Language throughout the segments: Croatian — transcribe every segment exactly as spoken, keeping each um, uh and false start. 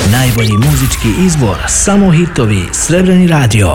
Najbolji muzički izbor, samo hitovi, Srebreni radio.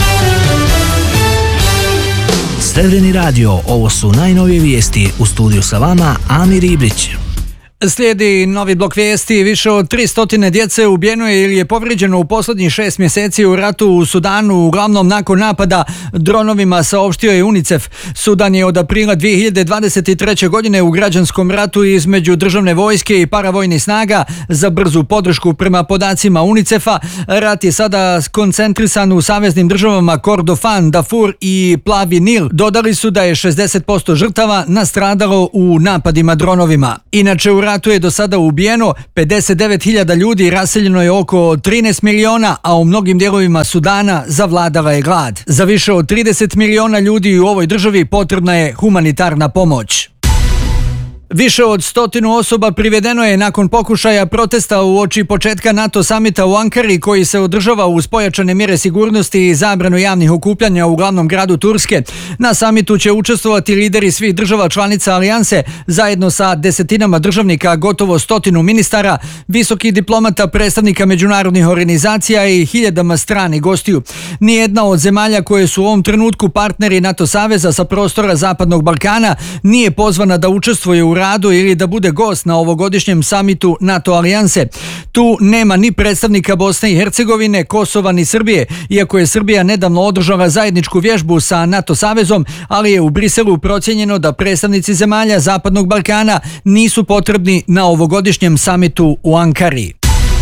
Srebreni radio, ovo su najnovije vijesti. U studiju sa vama Amir Ibrić. Slijedi novi blok vijesti. Više od tristo djece ubijeno je ili je povrijeđeno u posljednjih šest mjeseci u ratu u Sudanu, uglavnom nakon napada dronovima, saopštio je UNICEF. Sudan je od aprila dvije hiljade dvadeset treće. godine u građanskom ratu između državne vojske i paravojnih snaga za brzu podršku. Prema podacima UNICEF-a, rat je sada koncentrisan u saveznim državama Kordofan, Darfur i Plavi Nil. Dodali su da je šezdeset posto žrtava nastradalo u napadima dronovima. Inače, u ratu je do sada ubijeno pedeset devet hiljada ljudi, raseljeno je oko trinaest miliona, a u mnogim dijelovima Sudana zavladala je glad. Za više od trideset miliona ljudi u ovoj državi potrebna je humanitarna pomoć. Više od stotinu osoba privedeno je nakon pokušaja protesta uoči početka NATO samita u Ankari, koji se održava uz pojačane mjere sigurnosti i zabranu javnih okupljanja u glavnom gradu Turske. Na samitu će učestvovati lideri svih država članica alijanse, zajedno sa desetinama državnika, gotovo stotinu ministara, visokih diplomata, predstavnika međunarodnih organizacija i hiljadama stranih gostiju. Nijedna od zemalja koje su u ovom trenutku partneri NATO saveza sa prostora Zapadnog Balkana nije pozvana da učestvuje u radu ili da bude gost na ovogodišnjem samitu NATO alijanse. Tu nema ni predstavnika Bosne i Hercegovine, Kosova ni Srbije, iako je Srbija nedavno održala zajedničku vježbu sa NATO savezom, ali je u Briselu procijenjeno da predstavnici zemalja Zapadnog Balkana nisu potrebni na ovogodišnjem samitu u Ankari.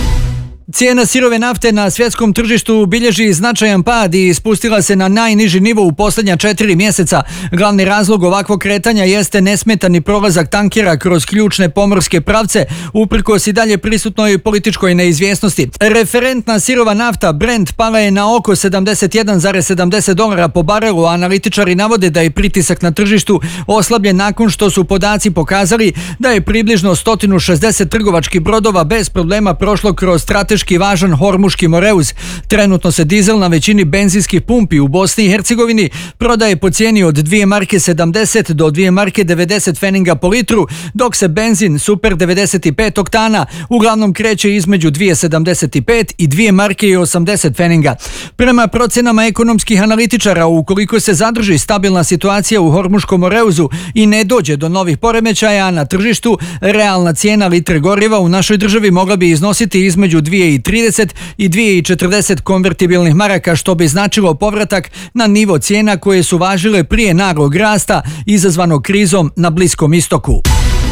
Cijena sirove nafte na svjetskom tržištu bilježi značajan pad i spustila se na najniži nivo u posljednja četiri mjeseca. Glavni razlog ovakvog kretanja jeste nesmetani prolazak tankera kroz ključne pomorske pravce, uprkos i dalje prisutnoj političkoj neizvjesnosti. Referentna sirova nafta Brent pala je na oko sedamdeset jedan zarez sedamdeset dolara po barelu, a analitičari navode da je pritisak na tržištu oslabljen nakon što su podaci pokazali da je približno sto šezdeset trgovačkih brodova bez problema prošlo kroz strateški važan Hormuški Moreuz. Trenutno se dizel na većini benzinskih pumpi u Bosni i Hercegovini prodaje po cijeni od dvije marke sedamdeset do dvije marke devedeset feninga po litru, dok se benzin Super devedeset pet oktana uglavnom kreće između dvije sedamdeset pet i dvije marke i osamdeset feninga. Prema procjenama ekonomskih analitičara, ukoliko se zadrži stabilna situacija u Hormuškom Moreuzu i ne dođe do novih poremećaja na tržištu, realna cijena litre goriva u našoj državi mogla bi iznositi između dvije trideset i dvije četrdeset konvertibilnih maraka, što bi značilo povratak na nivo cijena koje su važile prije naglog rasta izazvanog krizom na Bliskom istoku.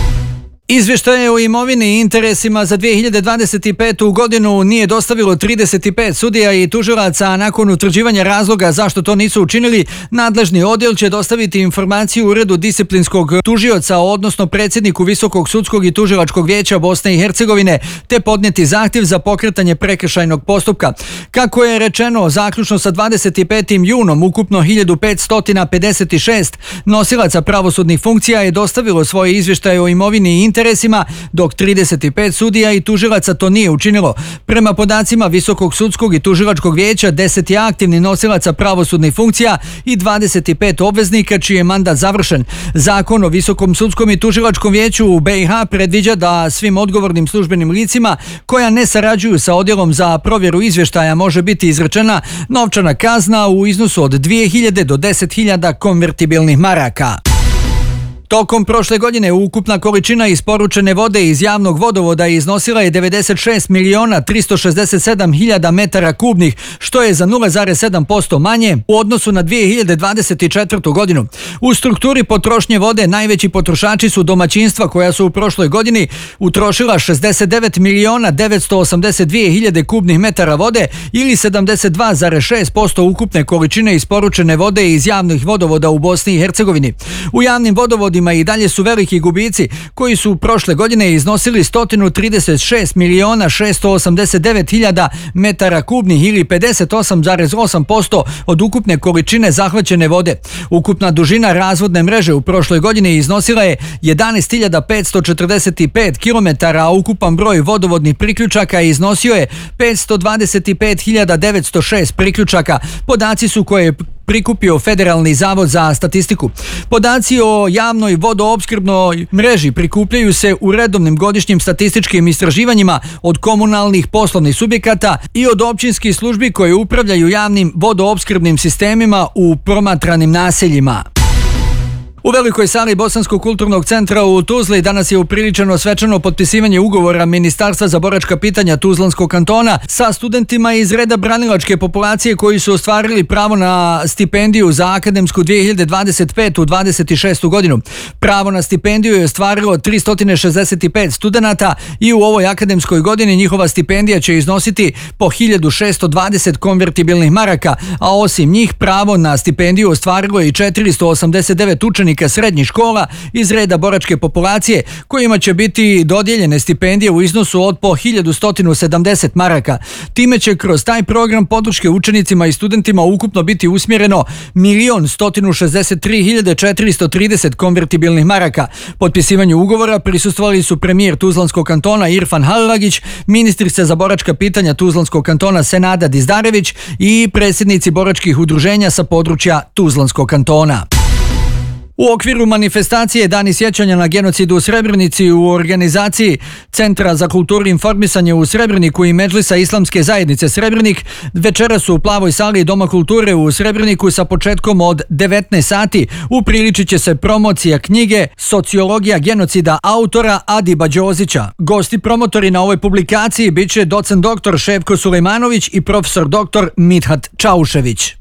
Izvještaje o imovini i interesima za dvije hiljade dvadeset petu. godinu nije dostavilo trideset pet sudija i tužilaca, a nakon utvrđivanja razloga zašto to nisu učinili, nadležni odjel će dostaviti informaciju Uredu disciplinskog tužioca, odnosno predsjedniku Visokog sudskog i tužilačkog vijeća Bosne i Hercegovine, te podnijeti zahtjev za pokretanje prekršajnog postupka. Kako je rečeno, zaključno sa dvadeset petim junom ukupno hiljadu petsto pedeset šest nosilaca pravosudnih funkcija je dostavilo svoje izvještaje o imovini i interesima, interesima, dok trideset pet sudija i tužilaca to nije učinilo. Prema podacima Visokog sudskog i tužilačkog vijeća, deset je aktivni nosilaca pravosudnih funkcija i dvadeset pet obveznika čiji je mandat završen. Zakon o Visokom sudskom i tužilačkom vijeću u B i H predviđa da svim odgovornim službenim licima koja ne sarađuju sa odjelom za provjeru izvještaja može biti izrečena novčana kazna u iznosu od dvije hiljade do deset hiljada konvertibilnih maraka. Tokom prošle godine ukupna količina isporučene vode iz javnog vodovoda iznosila je devedeset šest miliona tristo šezdeset sedam hiljada metara kubnih, što je za nula zarez sedam posto manje u odnosu na dvije hiljade dvadeset četvrtu. godinu. U strukturi potrošnje vode najveći potrošači su domaćinstva koja su u prošloj godini utrošila šezdeset devet miliona devetsto osamdeset dvije hiljade kubnih metara vode ili sedamdeset dva zarez šest posto ukupne količine isporučene vode iz javnih vodovoda u Bosni i Hercegovini. U javnim vodovodima i dalje su veliki gubici koji su prošle godine iznosili sto trideset šest miliona šesto osamdeset devet hiljada metara kubnih ili pedeset osam zarez osam posto od ukupne količine zahvaćene vode. Ukupna dužina razvodne mreže u prošloj godini iznosila je jedanaest hiljada petsto četrdeset pet kilometara, a ukupan broj vodovodnih priključaka iznosio je petsto dvadeset pet hiljada devetsto šest priključaka. Podaci su koje prikupio Federalni zavod za statistiku. Podaci o javnoj vodoopskrbnoj mreži prikupljaju se u redovnim godišnjim statističkim istraživanjima od komunalnih poslovnih subjekata i od općinskih službi koje upravljaju javnim vodoopskrbnim sistemima u promatranim naseljima. U velikoj sali Bosanskog kulturnog centra u Tuzli danas je upriličeno svečano potpisivanje ugovora Ministarstva za boračka pitanja Tuzlanskog kantona sa studentima iz reda branilačke populacije koji su ostvarili pravo na stipendiju za akademsku dvije hiljade dvadeset petu dvadeset šestu godinu. Pravo na stipendiju je ostvarilo tristo šezdeset pet studenata i u ovoj akademskoj godini njihova stipendija će iznositi po hiljadu šessto dvadeset konvertibilnih maraka, a osim njih pravo na stipendiju ostvarilo je i četiristo osamdeset devet učenika srednjih škola iz reda boračke populacije kojima će biti dodijeljene stipendije u iznosu od po hiljadu sto sedamdeset maraka. Time će kroz taj program podrške učenicima i studentima ukupno biti usmjereno milion sto šezdeset tri hiljade četiristo trideset konvertibilnih maraka. Potpisivanju ugovora prisustvovali su premijer Tuzlanskog kantona Irfan Halilagić, ministrica za boračka pitanja Tuzlanskog kantona Senada Dizdarević i predsjednici boračkih udruženja sa područja Tuzlanskog kantona. U okviru manifestacije Dani sjećanja na genocidu u Srebrenici u organizaciji Centra za kulturu i informisanje u Srebreniku i Medžlisa Islamske zajednice Srebrenik večeras su u Plavoj sali Doma kulture u Srebreniku sa početkom od devetnaest sati upriličit će se promocija knjige Sociologija genocida autora Adiba Đozića. Gosti promotori na ovoj publikaciji bit će docent doktor Ševko Sulejmanović i profesor doktor Mithat Čaušević.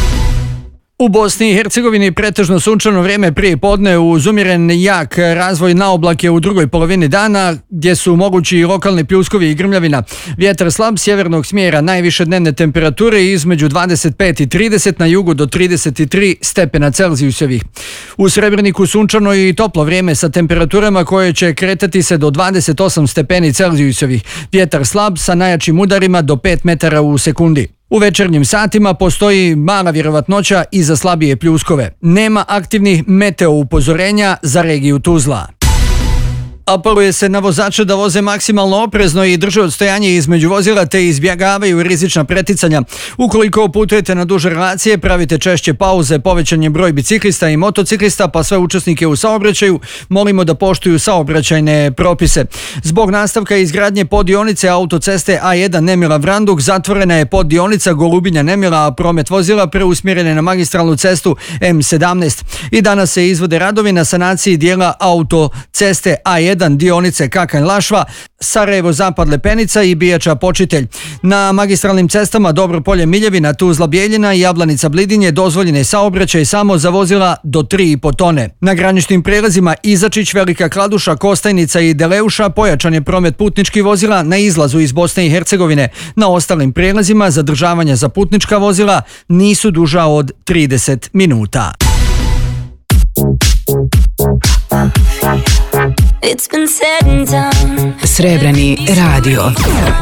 U Bosni i Hercegovini pretežno sunčano vrijeme prije podne uz umjeren jak razvoj na oblake u drugoj polovini dana gdje su mogući i lokalni pljuskovi i grmljavina. Vjetar slab sjevernog smjera, najviše dnevne temperature između dvadeset pet i trideset, na jugu do trideset tri stepena Celzijusovih. U Srebreniku sunčano i toplo vrijeme sa temperaturama koje će kretati se do dvadeset osam stepeni Celzijusovih. Vjetar slab sa najjačim udarima do pet metara u sekundi. U večernjim satima postoji mala vjerovatnoća i za slabije pljuskove. Nema aktivnih meteo upozorenja za regiju Tuzla. Apeluje se na vozače da voze maksimalno oprezno i drže odstojanje između vozila te izbjegavaju rizična preticanja. Ukoliko putujete na duže relacije, pravite češće pauze, povećan je broj biciklista i motociklista, pa sve učesnike u saobraćaju molimo da poštuju saobraćajne propise. Zbog nastavka izgradnje poddionice autoceste A jedan Nemila-Vranduk zatvorena je poddionica Golubinja-Nemila, a promet vozila preusmjeren je na magistralnu cestu M sedamnaest. I danas se izvode radovi na sanaciji dijela autoceste A jedan dionice Kakanj-Lašva, Sarajevo-Zapad Lepenica i Bijača-Počitelj. Na magistralnim cestama Dobro-Polje-Miljevina, Tuzla-Bijeljina i Jablanica-Blidinje dozvoljen je saobraćaj samo za vozila do tri i po tone. Na graničnim prijelazima Izačić, Velika Kladuša, Kostajnica i Deleuša pojačan je promet putničkih vozila na izlazu iz Bosne i Hercegovine. Na ostalim prijelazima zadržavanja za putnička vozila nisu duža od trideset minuta. It's been said and done. Srebreni radio.